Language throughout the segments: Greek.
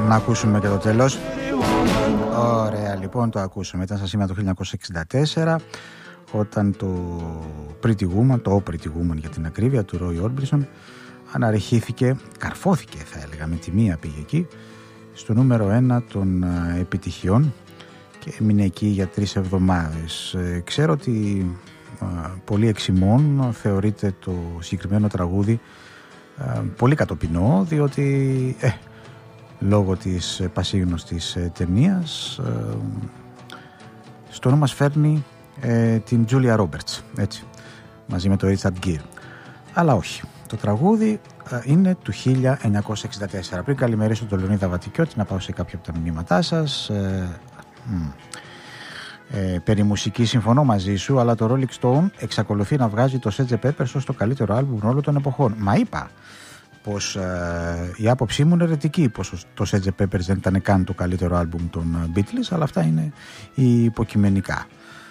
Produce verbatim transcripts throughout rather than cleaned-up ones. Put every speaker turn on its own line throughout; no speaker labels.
να ακούσουμε και το τέλος. Ωραία, λοιπόν, το ακούσαμε. Ήταν στα σήμερα το χίλια εννιακόσια εξήντα τέσσερα, όταν το Pretty Woman, το Pretty Woman για την ακρίβεια, του Roy Orbison, αναρριχήθηκε, καρφώθηκε θα έλεγα, με τη μία πήγε εκεί, στο νούμερο ένα των επιτυχιών και έμεινε εκεί για τρεις εβδομάδες. Ε, ξέρω ότι ε, πολλοί εξημών θεωρείται το συγκεκριμένο τραγούδι ε, πολύ κατοπινό, διότι ε, λόγω της πασίγνωστης ε, ταινίας ε, στο νου μας φέρνει ε, την Julia Roberts, έτσι, μαζί με τον Richard Gere. Αλλά όχι, το τραγούδι ε, είναι του χίλια εννιακόσια εξήντα τέσσερα. Πριν καλημερίσω τον Λεωνίδα Βατικιώτη, να πάω σε κάποια από τα μηνύματά σας. ε, ε, περί μουσική συμφωνώ μαζί σου, αλλά το Rolling Stone εξακολουθεί να βγάζει το σέρτζε Peppers ως το καλύτερο άλμπουμ όλων των εποχών. Μα είπα πως ε, η άποψή μου είναι ερετική, πως το σέρτζε Peppers δεν ήταν καν το καλύτερο άλμπουμ των Beatles, αλλά αυτά είναι υποκειμενικά.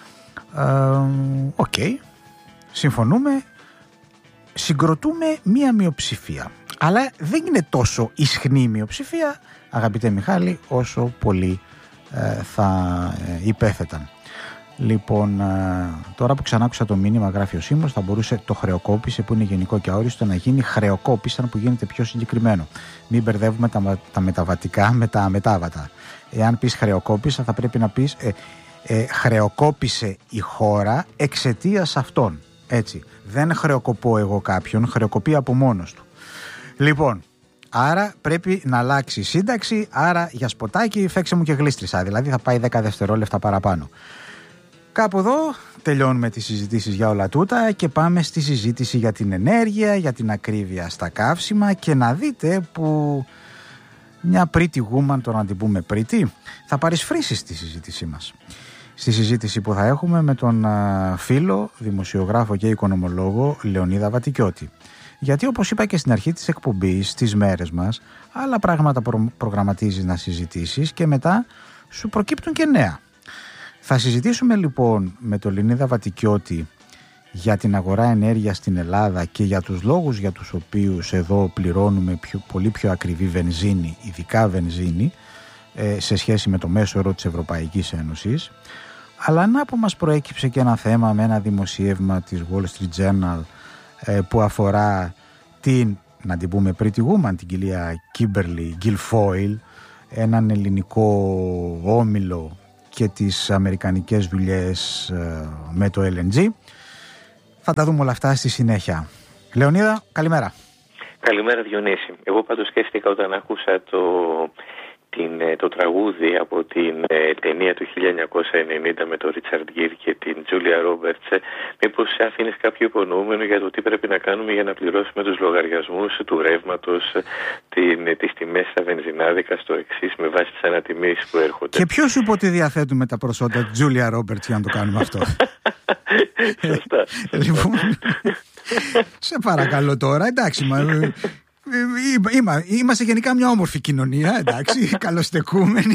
Οκ, ε, okay. Συμφωνούμε, συγκροτούμε μία μειοψηφία, αλλά δεν είναι τόσο ισχνή η μειοψηφία, αγαπητέ Μιχάλη, όσο πολλοί ε, θα ε, υπέθεταν. Λοιπόν, ε, τώρα που ξανά άκουσα το μήνυμα, γράφει ο Σίμος, θα μπορούσε το χρεοκόπησε, που είναι γενικό και αόριστο, να γίνει χρεοκόπησαν, που γίνεται πιο συγκεκριμένο. Μην μπερδεύουμε τα, τα μεταβατικά με τα αμετάβατα. Εάν πεις χρεοκόπησα, θα πρέπει να πεις ε, ε, χρεοκόπησε η χώρα εξαιτίας αυτών. Έτσι. Δεν χρεοκοπώ εγώ κάποιον, χρεοκοπεί από μόνος του. Λοιπόν, άρα πρέπει να αλλάξει η σύνταξη, άρα για σποτάκι φέξε μου και γλίστρισα, δηλαδή θα πάει δέκα δευτερόλεπτα παραπάνω. Κάπου εδώ τελειώνουμε τις συζητήσεις για όλα τούτα και πάμε στη συζήτηση για την ενέργεια, για την ακρίβεια στα καύσιμα, και να δείτε που μια pretty woman, τώρα να την πούμε pretty, θα παρισφρήσει στη συζήτησή μας. Στη συζήτηση που θα έχουμε με τον φίλο, δημοσιογράφο και οικονομολόγο Λεωνίδα Βατικιώτη. Γιατί, όπως είπα και στην αρχή της εκπομπής, στις μέρες μας, άλλα πράγματα προ- προγραμματίζεις να συζητήσεις και μετά σου προκύπτουν και νέα. Θα συζητήσουμε λοιπόν με τον Λεωνίδα Βατικιώτη για την αγορά ενέργειας στην Ελλάδα και για τους λόγους για τους οποίους εδώ πληρώνουμε πιο, πολύ πιο ακριβή βενζίνη, ειδικά βενζίνη, ε, σε σχέση με το μέσο όρο της Ευρωπαϊκής Ένωσης. Αλλά να που μας προέκυψε και ένα θέμα με ένα δημοσίευμα της Wall Street Journal ε, που αφορά την, να την πούμε pretty woman, την κυρία Kimberly Guilfoyle, έναν ελληνικό όμιλο και τις αμερικανικές δουλειές ε, με το ελ εν τζι. Θα τα δούμε όλα αυτά στη συνέχεια. Λεωνίδα, καλημέρα.
Καλημέρα Διονύση. Εγώ πάντως σκέφτηκα όταν άκουσα το, την, το τραγούδι από την ε, ταινία του χίλια εννιακόσια ενενήντα με τον Richard Gere και την Julia Roberts, ε, μήπως άφηνες κάποιο υπονοούμενο για το τι πρέπει να κάνουμε για να πληρώσουμε τους λογαριασμούς του ρεύματος, την, τις τιμές στα βενζινάδικα στο εξής, με βάση τις ανατιμήσεις που έρχονται.
Και ποιος είπε ότι διαθέτουμε τα προσόντα της Julia Roberts για να το κάνουμε αυτό?
Σωστά.
Λοιπόν, σε παρακαλώ τώρα, εντάξει, μα, είμα, είμαστε γενικά μια όμορφη κοινωνία, εντάξει, καλοστεκούμενοι.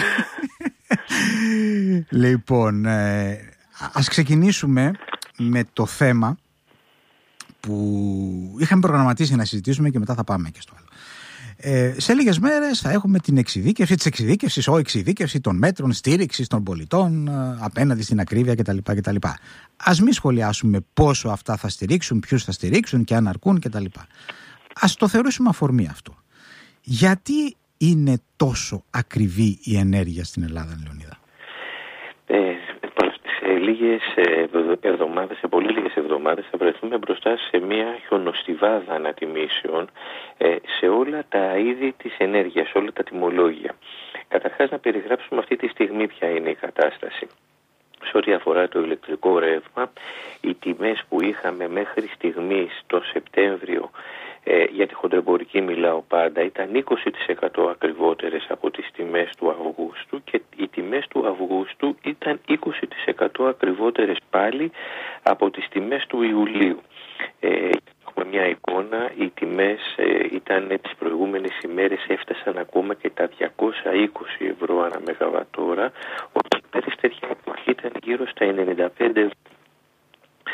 Λοιπόν, ε, ας ξεκινήσουμε με το θέμα που είχαμε προγραμματίσει να συζητήσουμε και μετά θα πάμε και στο άλλο. Ε, σε λίγες μέρες θα έχουμε την εξειδίκευση της εξειδίκευσης, ο εξειδίκευση των μέτρων στήριξης των πολιτών ε, απέναντι στην ακρίβεια κτλ. κτλ. Ας μην σχολιάσουμε πόσο αυτά θα στηρίξουν, ποιους θα στηρίξουν και αν αρκούν κτλ. Ας το θεωρήσουμε αφορμή αυτό. Γιατί είναι τόσο ακριβή η ενέργεια στην Ελλάδα, Λεωνίδα?
Ε, σε λίγες εβδομάδες, σε πολύ λίγες εβδομάδες θα βρεθούμε μπροστά σε μια χιονοστιβάδα ανατιμήσεων ε, σε όλα τα είδη της ενέργειας, όλα τα τιμολόγια. Καταρχάς να περιγράψουμε αυτή τη στιγμή ποια είναι η κατάσταση. Σε ό,τι αφορά το ηλεκτρικό ρεύμα, οι τιμές που είχαμε μέχρι στιγμής το Σεπτέμβριο, ε, για τη χοντρεμπορική μιλάω πάντα, ήταν είκοσι τοις εκατό ακριβότερες από τις τιμές του Αυγούστου, και οι τιμές του Αυγούστου ήταν είκοσι τοις εκατό ακριβότερες πάλι από τις τιμές του Ιουλίου. Ε, έχουμε μια εικόνα, οι τιμές ε, ήταν τις προηγούμενες ημέρες, έφτασαν ακόμα και τα διακόσια είκοσι ευρώ ανά μεγαβατόρα, όταν η περιστεριά εποχή ήταν γύρω στα ενενήντα πέντε ευρώ.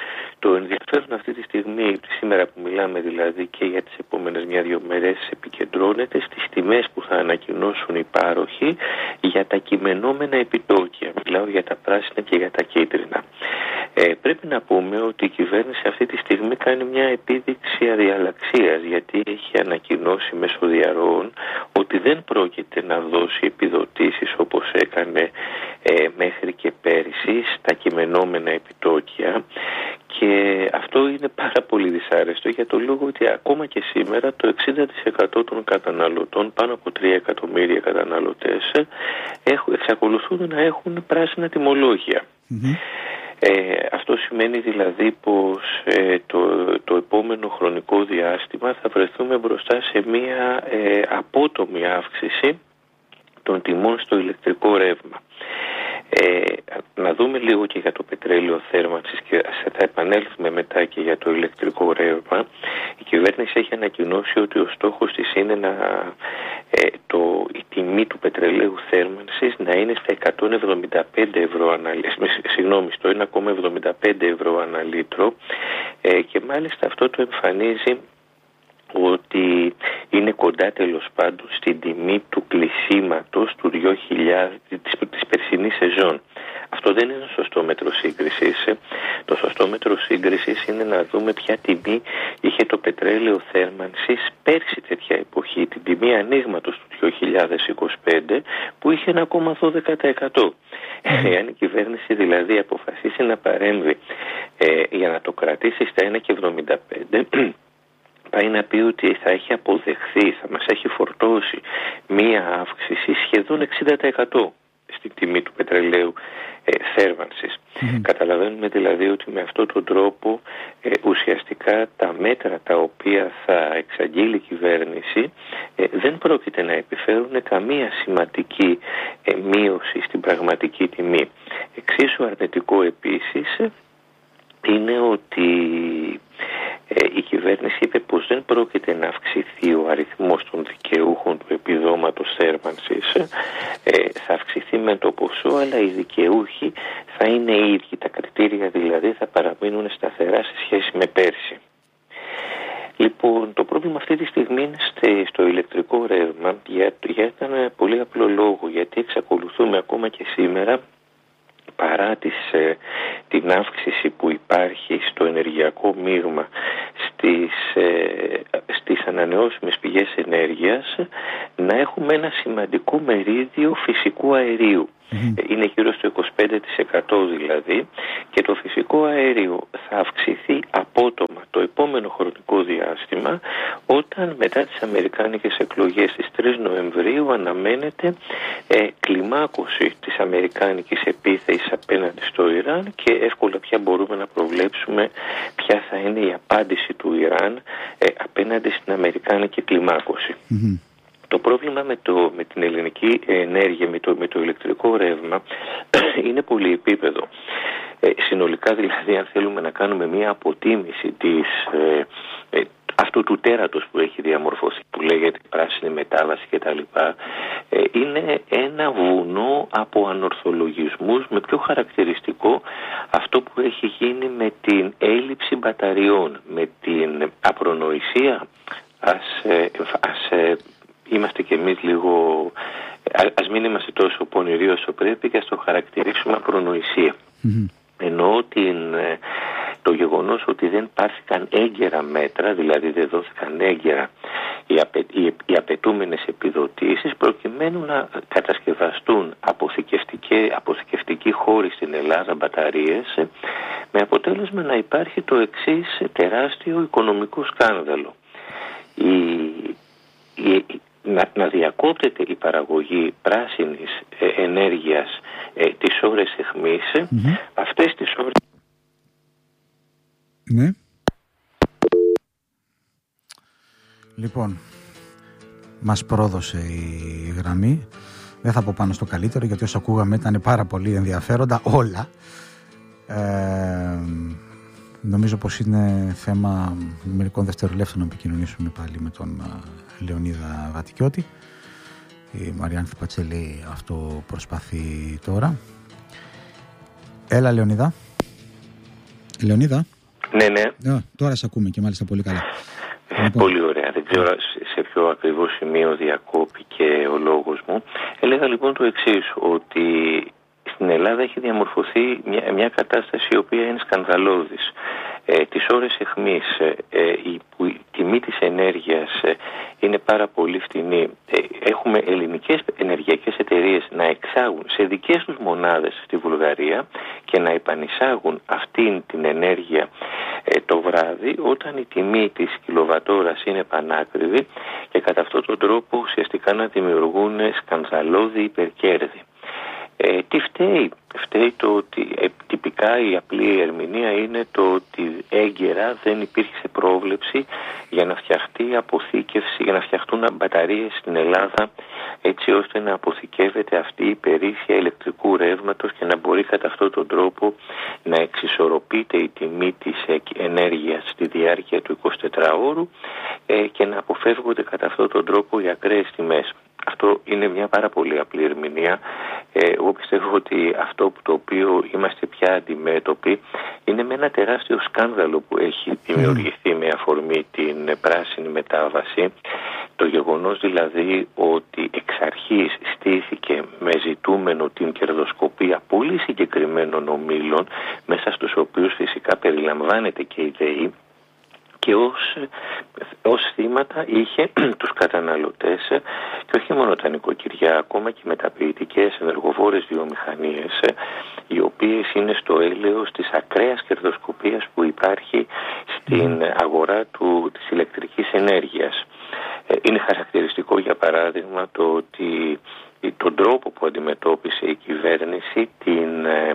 Το ενδιαφέρον αυτή τη στιγμή, σήμερα που μιλάμε δηλαδή και για τις επόμενες μια-δυο μέρες, επικεντρώνεται στις τιμές που θα ανακοινώσουν οι πάροχοι για τα κειμενόμενα επιτόκια. Μιλάω για τα πράσινα και για τα κίτρινα. Ε, πρέπει να πούμε ότι η κυβέρνηση αυτή τη στιγμή κάνει μια επίδειξη αδιαλλαξίας, γιατί έχει ανακοινώσει μέσω διαρροών ότι δεν πρόκειται να δώσει επιδοτήσεις όπως έκανε ε, μέχρι και πέρυσι στα κειμενόμενα επιτόκια. Και αυτό είναι πάρα πολύ δυσάρεστο για το λόγο ότι ακόμα και σήμερα το εξήντα τοις εκατό των καταναλωτών, πάνω από τρία εκατομμύρια καταναλωτές, έχουν, εξακολουθούν να έχουν πράσινα τιμολόγια. Mm-hmm. Ε, αυτό σημαίνει δηλαδή πως ε, το, το επόμενο χρονικό διάστημα θα βρεθούμε μπροστά σε μια ε, απότομη αύξηση των τιμών στο ηλεκτρικό ρεύμα. Ε, να δούμε λίγο και για το πετρέλαιο θέρμανσης και θα επανέλθουμε μετά και για το ηλεκτρικό ρεύμα. Η κυβέρνηση έχει ανακοινώσει ότι ο στόχος της είναι να, ε, το, η τιμή του πετρελαίου θέρμανσης να είναι στα εκατόν εβδομήντα πέντε ευρώ ανά λίτρο, συγγνώμη, στο ένα κόμμα εβδομήντα πέντε ευρώ ανά λίτρο, ε, και μάλιστα αυτό το εμφανίζει ότι είναι κοντά τέλος πάντων στην τιμή του κλεισίματος του δύο χιλιάδες, της, της περσινής σεζόν. Αυτό δεν είναι το σωστό μέτρο σύγκρισης. Το σωστό μέτρο σύγκρισης είναι να δούμε ποια τιμή είχε το πετρέλαιο θέρμανσης πέρσι τέτοια εποχή, την τιμή ανοίγματος του δύο χιλιάδες είκοσι πέντε που είχε ένα κόμμα δώδεκα τοις εκατό. Εάν η κυβέρνηση δηλαδή αποφασίσει να παρέμβει ε, για να το κρατήσει στα ένα κόμμα εβδομήντα πέντε, πάει να πει ότι θα έχει αποδεχθεί, θα μας έχει φορτώσει μία αύξηση σχεδόν εξήντα τοις εκατό στην τιμή του πετρελαίου ε, θέρμανσης. Mm-hmm. Καταλαβαίνουμε δηλαδή ότι με αυτόν τον τρόπο ε, ουσιαστικά τα μέτρα τα οποία θα εξαγγείλει η κυβέρνηση ε, δεν πρόκειται να επιφέρουν καμία σημαντική ε, μείωση στην πραγματική τιμή. Εξίσου αρνητικό επίσης είναι ότι ε, η κυβέρνηση είπε πως δεν πρόκειται να αυξηθεί ο αριθμός των δικαιούχων του επιδόματος θέρμανσης. Ε, θα αυξηθεί με το ποσό, αλλά οι δικαιούχοι θα είναι οι ίδιοι. Τα κριτήρια δηλαδή θα παραμείνουν σταθερά σε σχέση με πέρσι. Λοιπόν, το πρόβλημα αυτή τη στιγμή είναι στο ηλεκτρικό ρεύμα για, για έναν πολύ απλό λόγο, γιατί εξακολουθούμε ακόμα και σήμερα, παρά τις, ε, την αύξηση που υπάρχει στο ενεργειακό μείγμα στις, ε, στις ανανεώσιμες πηγές ενέργειας, να έχουμε ένα σημαντικό μερίδιο φυσικού αερίου. Mm-hmm. Είναι γύρω στο είκοσι πέντε τοις εκατό δηλαδή, και το φυσικό αέριο θα αυξηθεί απότομα το επόμενο χρονικό διάστημα, όταν μετά τις αμερικάνικες εκλογές στις τρεις Νοεμβρίου αναμένεται ε, κλιμάκωση της αμερικάνικης επίθεσης απέναντι στο Ιράν, και εύκολα πια μπορούμε να προβλέψουμε ποια θα είναι η απάντηση του Ιράν ε, απέναντι στην αμερικάνικη κλιμάκωση. Mm-hmm. Το πρόβλημα με, το, με την ελληνική ενέργεια, με το, με το ηλεκτρικό ρεύμα είναι πολυεπίπεδο. Ε, συνολικά δηλαδή, αν θέλουμε να κάνουμε μια αποτίμηση της, ε, ε, αυτού του τέρατος που έχει διαμορφωθεί, που λέγεται πράσινη μετάβαση κτλ., ε, είναι ένα βουνό από ανορθολογισμούς, με πιο χαρακτηριστικό αυτό που έχει γίνει με την έλλειψη μπαταριών, με την απρονοησία. Ας, ε, ας ε, είμαστε κι εμείς λίγο, ας μην είμαστε τόσο πονηροί όσο πρέπει, και ας το χαρακτηρίσουμε απρονοησία. Mm-hmm. Εννοώ την, το γεγονός ότι δεν πάρθηκαν έγκαιρα μέτρα, δηλαδή δεν δόθηκαν έγκαιρα οι, απαι, οι, οι απαιτούμενες επιδοτήσεις, προκειμένου να κατασκευαστούν αποθηκευτικοί χώροι στην Ελλάδα, μπαταρίες, με αποτέλεσμα να υπάρχει το εξής τεράστιο οικονομικό σκάνδαλο. Η, η, Να, να διακόπτεται η παραγωγή πράσινης ε, ενέργειας ε, τις ώρες αιχμής, mm-hmm. αυτές τις ώρες...
Ναι. Λοιπόν, μας πρόδωσε η γραμμή. Δεν θα πω πάνω στο καλύτερο, γιατί όσα ακούγαμε ήταν πάρα πολύ ενδιαφέροντα όλα. Ε, νομίζω πως είναι θέμα μερικών δευτερολέπτων να επικοινωνήσουμε πάλι με τον Λεωνίδα Βατικιώτη. Η Μαριάνθη Πατσέλη αυτό προσπαθεί τώρα. Έλα, Λεωνίδα. Λεωνίδα.
Ναι, ναι.
Α, τώρα σε ακούμε και μάλιστα πολύ καλά.
Ε, λοιπόν. Πολύ ωραία. Δεν ξέρω σε ποιο ακριβώς σημείο διακόπηκε ο λόγος μου. Έλεγα λοιπόν το εξής, ότι στην Ελλάδα έχει διαμορφωθεί μια, μια κατάσταση η οποία είναι σκανδαλώδης. Ε, τις ώρες αιχμής ε, η, που η τιμή της ενέργειας ε, είναι πάρα πολύ φτηνή. Ε, έχουμε ελληνικές ενεργειακές εταιρείες να εξάγουν σε δικές τους μονάδες στη Βουλγαρία και να επανεισάγουν αυτήν την ενέργεια ε, το βράδυ, όταν η τιμή της κιλοβατόρας είναι πανάκριβη, και κατά αυτόν τον τρόπο ουσιαστικά να δημιουργούν σκανδαλώδη υπερκέρδη. Ε, τι φταίει? Φταίει το ότι ε, τυπικά η απλή ερμηνεία είναι το ότι έγκαιρα δεν υπήρχε πρόβλεψη για να φτιαχτεί αποθήκευση, για να φτιαχτούν μπαταρίες στην Ελλάδα, έτσι ώστε να αποθηκεύεται αυτή η περίσσια ηλεκτρικού ρεύματος και να μπορεί κατά αυτόν τον τρόπο να εξισορροπείται η τιμή της ενέργειας στη διάρκεια του εικοσιτετράωρου ε, και να αποφεύγονται κατά αυτόν τον τρόπο οι ακραίες τιμές. Αυτό είναι μια πάρα πολύ απλή ερμηνεία. Ε, εγώ πιστεύω ότι αυτό που το οποίο είμαστε πια αντιμέτωποι είναι με ένα τεράστιο σκάνδαλο που έχει δημιουργηθεί με αφορμή την πράσινη μετάβαση. Το γεγονός δηλαδή ότι εξ αρχής στήθηκε με ζητούμενο την κερδοσκοπία πολύ συγκεκριμένων ομίλων, μέσα στους οποίους φυσικά περιλαμβάνεται και η ΔΕΗ, και ως, ως θύματα είχε τους καταναλωτές, και όχι μόνο τα νοικοκυριά, ακόμα και μεταποιητικές ενεργοβόρες βιομηχανίες, οι οποίες είναι στο έλεος της ακραίας κερδοσκοπίας που υπάρχει στην αγορά του, της ηλεκτρικής ενέργειας. Είναι χαρακτηριστικό για παράδειγμα το ότι τον τρόπο που αντιμετώπισε η κυβέρνηση την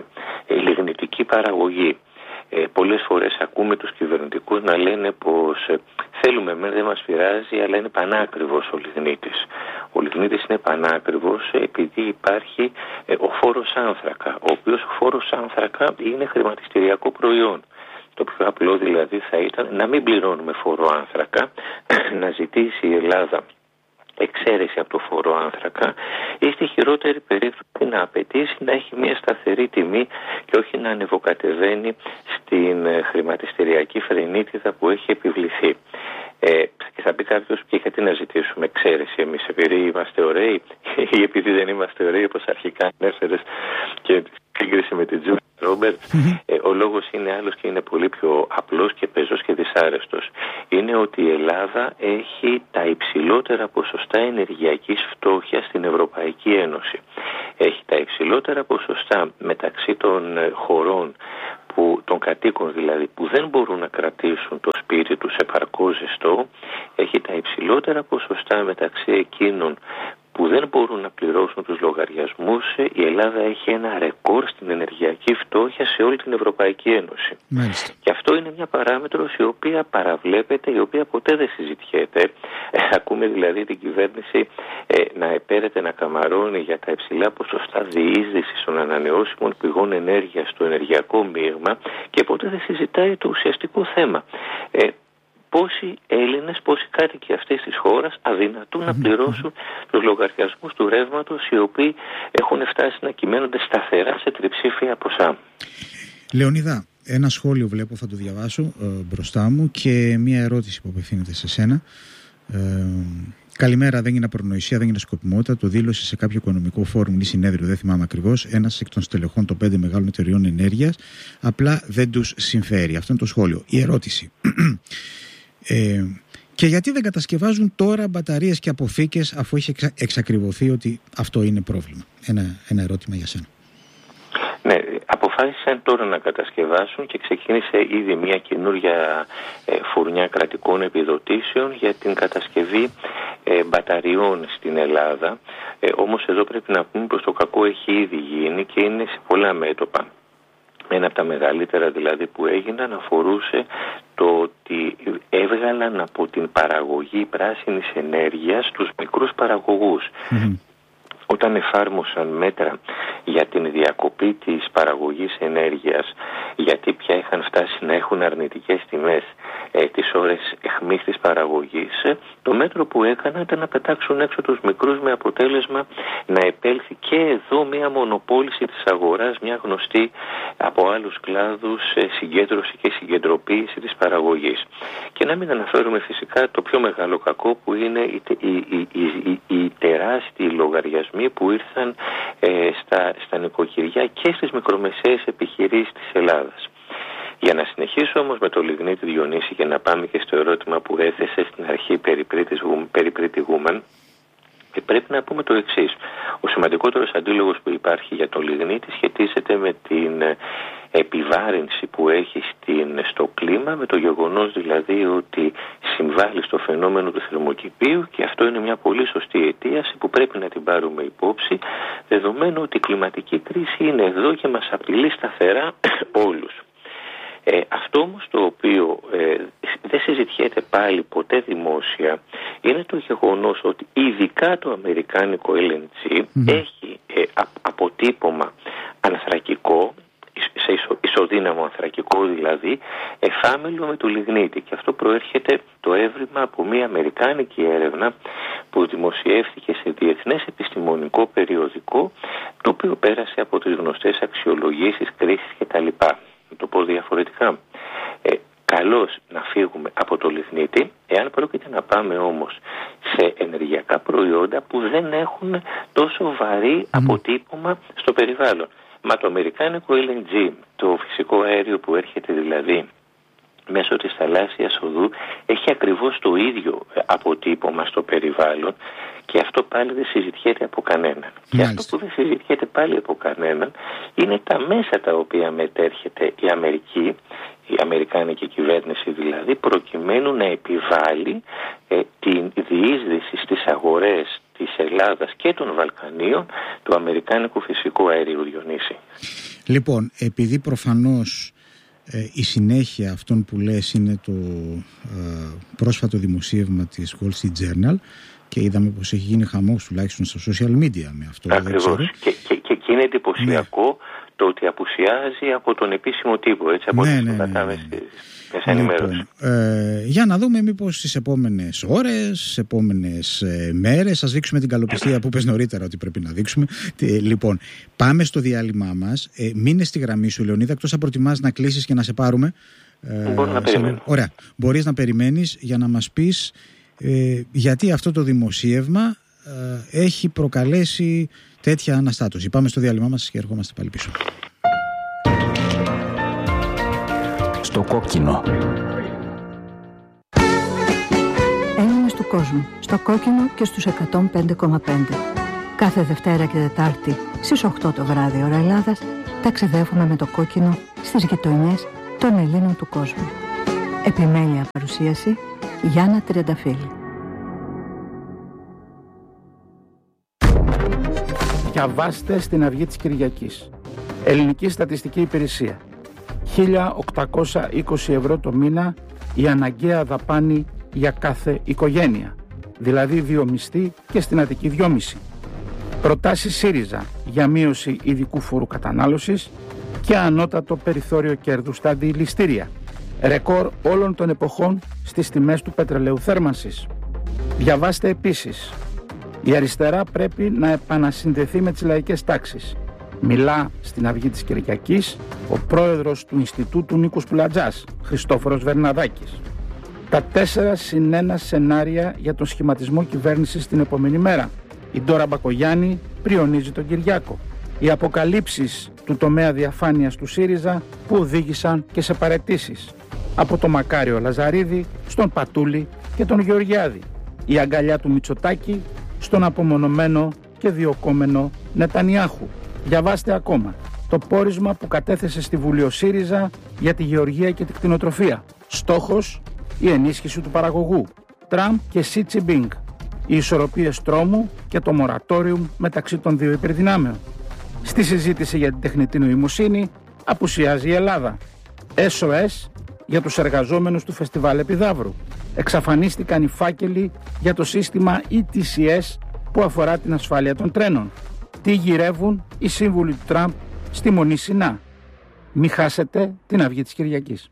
λιγνητική παραγωγή. Ε, πολλές φορές ακούμε τους κυβερνητικούς να λένε πως ε, θέλουμε, μεν δεν μας πειράζει, αλλά είναι πανάκριβος ο λιγνίτης. Ο λιγνίτης είναι πανάκριβος ε, επειδή υπάρχει ε, ο φόρος άνθρακα, ο οποίος ο φόρος άνθρακα είναι χρηματιστηριακό προϊόν. Το πιο απλό δηλαδή θα ήταν να μην πληρώνουμε φόρο άνθρακα, να ζητήσει η Ελλάδα εξαίρεση από το φόρο άνθρακα, ή στη χειρότερη περίπτωση να απαιτήσει να έχει μια σταθερή τιμή και όχι να ανεβοκατεβαίνει στην χρηματιστηριακή φρενίτιδα που έχει επιβληθεί. Ε, και θα πει κάποιος, και γιατί να ζητήσουμε εξαίρεση εμείς, επειδή είμαστε ωραίοι ή επειδή δεν είμαστε ωραίοι, όπως αρχικά ανέφερες και σύγκριση με την Τζούλια Ρόμπερτ. Ε, ο λόγος είναι άλλος και είναι πολύ πιο απλός και πεζός και δυσάρεστος. Είναι ότι η Ελλάδα έχει τα υψηλότερα ποσοστά ενεργειακής φτώχειας στην Ευρωπαϊκή Ένωση. Έχει τα υψηλότερα ποσοστά μεταξύ των χωρών, που, των κατοίκων δηλαδή, που δεν μπορούν να κρατήσουν το σπίτι τους επαρκώς ζεστό. Έχει τα υψηλότερα ποσοστά μεταξύ εκείνων που δεν μπορούν να πληρώσουν τους λογαριασμούς. Η Ελλάδα έχει ένα ρεκόρ στην ενεργειακή φτώχεια σε όλη την Ευρωπαϊκή Ένωση. Μάλιστα. Και αυτό είναι μια παράμετρος η οποία παραβλέπεται, η οποία ποτέ δεν συζητιέται. Ε, ακούμε δηλαδή την κυβέρνηση ε, να επέρεται να καμαρώνει για τα υψηλά ποσοστά διείσδυσης των ανανεώσιμων πηγών ενέργειας στο ενεργειακό μείγμα, και ποτέ δεν συζητάει το ουσιαστικό θέμα. Ε, Πόσοι Έλληνες, πόσοι κάτοικοι αυτής της χώρας αδυνατούν να πληρώσουν τους λογαριασμούς του ρεύματος, οι οποίοι έχουν φτάσει να κυμαίνονται σταθερά σε τριψήφια ποσά.
Λεωνίδα, ένα σχόλιο βλέπω, θα το διαβάσω ε, μπροστά μου, και μια ερώτηση που απευθύνεται σε σένα. Ε, Καλημέρα, δεν είναι προνοησία, δεν είναι σκοπιμότητα. Το δήλωσε σε κάποιο οικονομικό φόρουμ ή συνέδριο, δεν θυμάμαι ακριβώς, ένας εκ των στελεχών των πέντε μεγάλων εταιριών ενέργειας. Απλά δεν τους συμφέρει. Αυτό είναι το σχόλιο. Η ερώτηση. Ε, και γιατί δεν κατασκευάζουν τώρα μπαταρίες και αποθήκες, αφού έχει εξα, εξακριβωθεί ότι αυτό είναι πρόβλημα? Ένα, ένα ερώτημα για σένα.
Ναι, αποφάσισαν τώρα να κατασκευάσουν και ξεκίνησε ήδη μια καινούργια ε, φουρνιά κρατικών επιδοτήσεων για την κατασκευή ε, μπαταριών στην Ελλάδα. Ε, όμως εδώ πρέπει να πούμε πως το κακό έχει ήδη γίνει και είναι σε πολλά μέτωπα. Ένα από τα μεγαλύτερα δηλαδή που έγιναν αφορούσε το ότι έβγαλαν από την παραγωγή πράσινης ενέργειας τους μικρούς παραγωγούς. Mm-hmm. Όταν εφάρμοσαν μέτρα για την διακοπή της παραγωγής ενέργειας, γιατί πια είχαν φτάσει να έχουν αρνητικές τιμές ε, τις ώρες αιχμής της παραγωγής, το μέτρο που έκαναν ήταν να πετάξουν έξω τους μικρούς, με αποτέλεσμα να επέλθει και εδώ μια μονοπόληση της αγοράς, μια γνωστή από άλλους κλάδους συγκέντρωση και συγκεντροποίηση της παραγωγής. Και να μην αναφέρουμε φυσικά το πιο μεγάλο κακό που είναι οι, οι, οι, οι, οι τεράστιοι λογαριασμοί που ήρθαν ε, στα, στα νοικοκυριά και στις μικρομεσαίες επιχειρήσεις της Ελλάδας. Για να συνεχίσω όμως με το λιγνίτη, Διονύση, και να πάμε και στο ερώτημα που έθεσε στην αρχή περί Pretty Woman, και πρέπει να πούμε το εξής. Ο σημαντικότερος αντίλογος που υπάρχει για το λιγνίτη σχετίζεται με την επιβάρυνση που έχει στην, στο κλίμα, με το γεγονός δηλαδή ότι συμβάλλει στο φαινόμενο του θερμοκηπίου, και αυτό είναι μια πολύ σωστή αιτίαση που πρέπει να την πάρουμε υπόψη, δεδομένου ότι η κλιματική κρίση είναι εδώ και μας απειλεί σταθερά όλους. Ε, αυτό όμως το οποίο ε, δεν συζητιέται πάλι ποτέ δημόσια είναι το γεγονός ότι ειδικά το αμερικάνικο ελ εν τζι mm-hmm. έχει ε, α, αποτύπωμα ανθρακικό, σε ισο, ισοδύναμο ανθρακικό δηλαδή, εφάμιλο με το λιγνίτη, και αυτό προέρχεται το έβριμα από μια αμερικάνικη έρευνα που δημοσιεύθηκε σε διεθνές επιστημονικό περιοδικό, το οποίο πέρασε από τις γνωστές αξιολογήσεις κρίσης κτλ. Να το πω διαφορετικά. Ε, καλώς να φύγουμε από το λιγνίτη, εάν πρόκειται να πάμε όμως σε ενεργειακά προϊόντα που δεν έχουν τόσο βαρύ αποτύπωμα στο περιβάλλον. Μα το αμερικάνικο ελ εν τζι, το φυσικό αέριο που έρχεται δηλαδή μέσω της θαλάσσιας οδού, έχει ακριβώς το ίδιο αποτύπωμα στο περιβάλλον, και αυτό πάλι δεν συζητιέται από κανέναν. Μάλιστα. Και αυτό που δεν συζητιέται πάλι από κανέναν είναι τα μέσα τα οποία μετέρχεται η Αμερική, η αμερικάνικη κυβέρνηση δηλαδή, προκειμένου να επιβάλλει ε, την διείσδυση στις αγορές της Ελλάδας και των Βαλκανίων του αμερικάνικου φυσικού αερίου, Διονύση.
Λοιπόν, επειδή προφανώς ε, η συνέχεια αυτών που λες είναι το ε, πρόσφατο δημοσίευμα της Wall Street Journal, και είδαμε πως έχει γίνει χαμός τουλάχιστον στα social media με αυτό.
Ακριβώς. Και, και, και εκεί είναι εντυπωσιακό, ναι, το ότι απουσιάζει από τον επίσημο τύπο, έτσι, από
ναι,
τις
ναι,
μετάμεσες
ναι, ναι, ναι. Λοιπόν, ε, για να δούμε μήπως στις επόμενες ώρες, στις επόμενες ε, μέρες σας δείξουμε την καλοπιστία που πες νωρίτερα ότι πρέπει να δείξουμε. Ε, λοιπόν, πάμε στο διάλειμμά μας. Ε, μείνε στη γραμμή σου, Λεωνίδα, εκτός αν προτιμάς να κλείσεις και να σε πάρουμε.
Ε, Μπορώ να περιμένω.
Ωραία. Μπορείς να περιμένεις για να μας πεις Ε, γιατί αυτό το δημοσίευμα ε, έχει προκαλέσει τέτοια αναστάτωση. Πάμε στο διάλειμμα μας και ερχόμαστε πάλι πίσω.
Στο κόκκινο.
Έλληνες του κόσμου. Στο κόκκινο και στους εκατόν πέντε κόμμα πέντε. Κάθε Δευτέρα και Τετάρτη στις οκτώ το βράδυ ώρα Ελλάδας ταξιδεύουμε με το κόκκινο στις γειτονιές των Ελλήνων του κόσμου. Επιμέλεια παρουσίαση Γιάννα Τριανταφύλλου.
Διαβάστε στην Αυγή της Κυριακής. Ελληνική Στατιστική Υπηρεσία. χίλια οκτακόσια είκοσι ευρώ το μήνα η αναγκαία δαπάνη για κάθε οικογένεια. Δηλαδή δύο μισθοί και στην Αττική δυόμισι. Προτάσεις ΣΥΡΙΖΑ για μείωση ειδικού φόρου κατανάλωσης και ανώτατο περιθώριο κέρδους στα αντιληστήρια. Ρεκόρ όλων των εποχών στις τιμές του πετρελαίου θέρμανσης. Διαβάστε επίσης: η αριστερά πρέπει να επανασυνδεθεί με τις λαϊκές τάξεις. Μιλά στην Αυγή της Κυριακής ο πρόεδρος του Ινστιτούτου Νίκος Πουλατζάς, Χριστόφορος Βερναδάκης. Τα τέσσερα συν ένα σενάρια για τον σχηματισμό κυβέρνησης την επόμενη μέρα. Η Ντόρα Μπακογιάννη πριονίζει τον Κυριάκο. Οι αποκαλύψεις του τομέα διαφάνειας του ΣΥΡΙΖΑ που οδήγησαν και σε παραιτήσεις. Από το Μακάριο Λαζαρίδη στον Πατούλη και τον Γεωργιάδη. Η αγκαλιά του Μητσοτάκη στον απομονωμένο και διοκόμενο Νετανιάχου. Διαβάστε ακόμα το πόρισμα που κατέθεσε στη Βουλή ο ΣΥΡΙΖΑ για τη γεωργία και τη κτηνοτροφία. Στόχος η ενίσχυση του παραγωγού. Τραμπ και Σι Τζινπίνγκ. Οι ισορροπίες τρόμου και το μορατόριουμ μεταξύ των δύο υπερδυνάμεων. Στη συζήτηση για την τεχνητή νοημοσύνη απουσιάζει η Ελλάδα. ες ο ες για τους εργαζόμενους του Φεστιβάλ Επιδαύρου. Εξαφανίστηκαν οι φάκελοι για το σύστημα ι τι σι ες που αφορά την ασφάλεια των τρένων. Τι γυρεύουν οι σύμβουλοι του Τραμπ στη Μονή Σινά. Μη χάσετε την Αυγή της Κυριακής.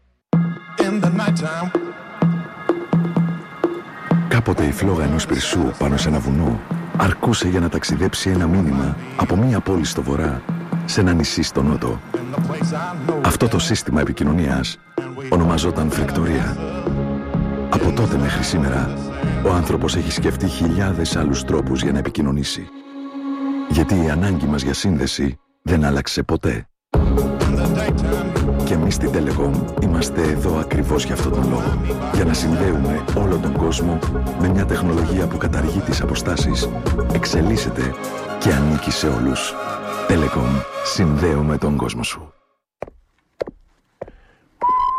Κάποτε η φλόγα ενός πυρσού πάνω σε ένα βουνό
αρκούσε για να ταξιδέψει ένα μήνυμα από μία πόλη στο βορρά σε ένα νησί στο νότο. Αυτό το σύστημα επικοινωνίας ονομαζόταν φρεκτορία. Από τότε μέχρι σήμερα, ο άνθρωπος έχει σκεφτεί χιλιάδες άλλους τρόπους για να επικοινωνήσει. Γιατί η ανάγκη μας για σύνδεση δεν άλλαξε ποτέ. Και εμείς στην Telecom είμαστε εδώ ακριβώς για αυτόν τον λόγο. Για να συνδέουμε όλο τον κόσμο με μια τεχνολογία που καταργεί τις αποστάσεις, εξελίσσεται και ανήκει σε όλους. Telecom, συνδέουμε τον κόσμο σου.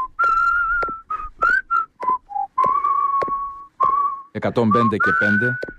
εκατόν πέντε και πέντε